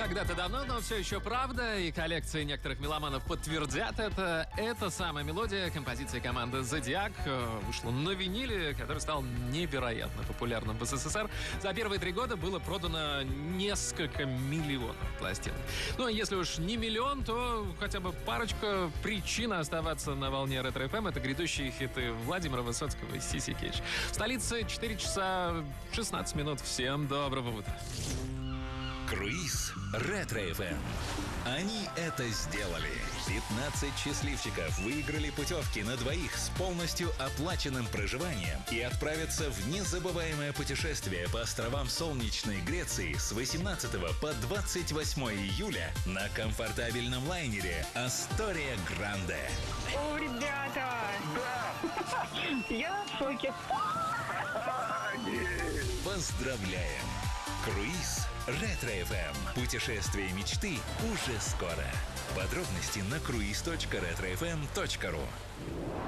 Когда-то давно, но все еще правда, и коллекции некоторых меломанов подтвердят это. Эта самая мелодия композиции команды «Зодиак» вышла на виниле, который стал невероятно популярным в СССР. За первые 3 года было продано несколько миллионов пластинок. Ну, а если уж не миллион, то хотя бы парочка причин оставаться на волне ретро-ФМ. Это грядущие хиты Владимира Высоцкого и Сиси Кетч. В столице 4 часа 16 минут. Всем доброго утра. Круиз Ретро-ФМ. Они это сделали. 15 счастливчиков выиграли путевки на двоих с полностью оплаченным проживанием и отправятся в незабываемое путешествие по островам солнечной Греции с 18 по 28 июля на комфортабельном лайнере «Астория Гранде». О, ребята! Да! Я в шоке. Поздравляем! Круиз Ретро-ФМ. Путешествие мечты уже скоро. Подробности на cruise.retrofm.ru.